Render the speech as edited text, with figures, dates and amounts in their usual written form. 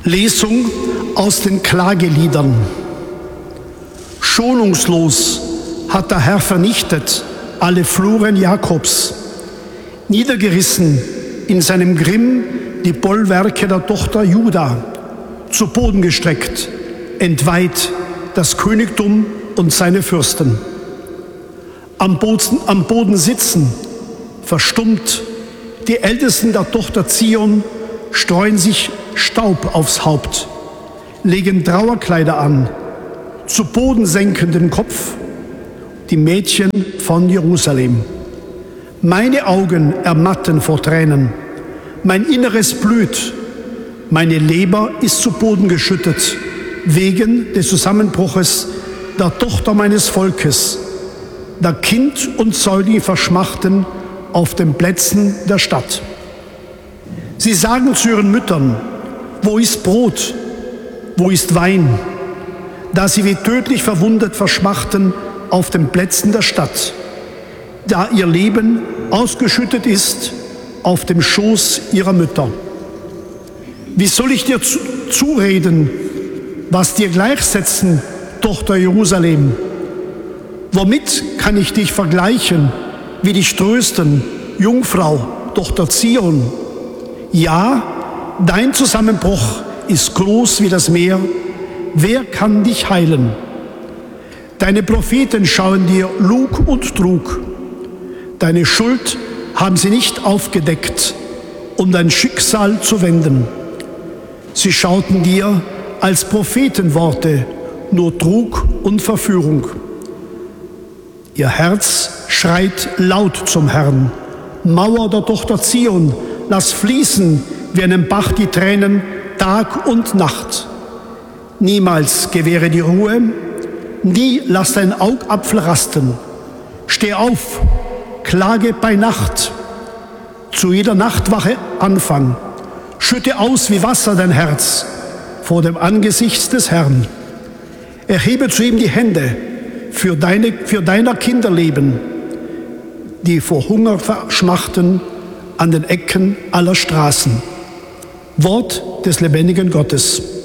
Lesung aus den Klageliedern. Schonungslos hat der Herr vernichtet alle Fluren Jakobs, niedergerissen in seinem Grimm die Bollwerke der Tochter Juda, zu Boden gestreckt, entweiht das Königtum und seine Fürsten. Am Boden sitzen, verstummt, die Ältesten der Tochter Zion streuen sich Staub aufs Haupt, legen Trauerkleider an, zu Boden senken den Kopf, die Mädchen von Jerusalem. Meine Augen ermatten vor Tränen, mein Inneres blüht, meine Leber ist zu Boden geschüttet, wegen des Zusammenbruches der Tochter meines Volkes, da Kind und Säugling verschmachten auf den Plätzen der Stadt. Sie sagen zu ihren Müttern: Wo ist Brot? Wo ist Wein? Da sie wie tödlich verwundet verschmachten auf den Plätzen der Stadt, da ihr Leben ausgeschüttet ist auf dem Schoß ihrer Mütter. Wie soll ich dir zureden, was dir gleichsetzen, Tochter Jerusalem? Womit kann ich dich vergleichen, wie dich trösten, Jungfrau, Tochter Zion? Ja, dein Zusammenbruch ist groß wie das Meer. Wer kann dich heilen? Deine Propheten schauen dir Lug und Trug. Deine Schuld haben sie nicht aufgedeckt, um dein Schicksal zu wenden. Sie schauten dir als Prophetenworte nur Trug und Verführung. Ihr Herz schreit laut zum Herrn. Mauer der Tochter Zion, lass fließen wie einen Bach die Tränen Tag und Nacht. Niemals gewähre die Ruhe, nie lass dein Augapfel rasten. Steh auf, klage bei Nacht, zu jeder Nachtwache Anfang. Schütte aus wie Wasser dein Herz vor dem Angesicht des Herrn. Erhebe zu ihm die Hände für deiner Kinder Leben, die vor Hunger verschmachten an den Ecken aller Straßen. Wort des lebendigen Gottes.